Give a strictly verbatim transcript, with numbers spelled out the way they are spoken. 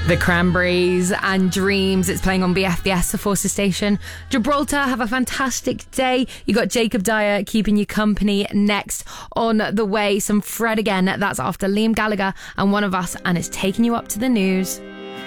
The Cranberries and Dreams. It's playing on B F B S, the Forces station. Gibraltar, have a fantastic day. You got Jacob Dyer keeping you company next on the way. Some Fred again. That's after Liam Gallagher and One of Us, and it's taking you up to the news.